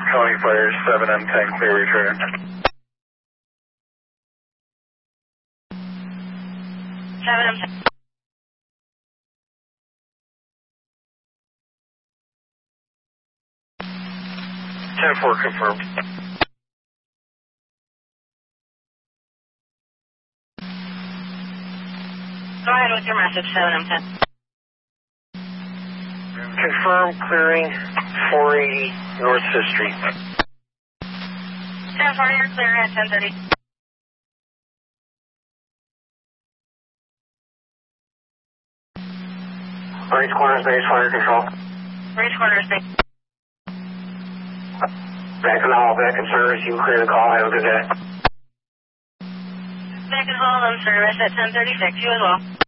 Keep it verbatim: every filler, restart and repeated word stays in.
County Fire, seven M ten, clear return. seven M ten. ten four confirmed. Go ahead with your message, seven M ten. Confirm clearing four eighty North fifth Street. ten four, you're clear at ten thirty. Race corners, base fire control. Race corners, base. Back in the hall, back in service. You can clear the call. Have a good day. Back in hall, in service at ten thirty-six. You as well.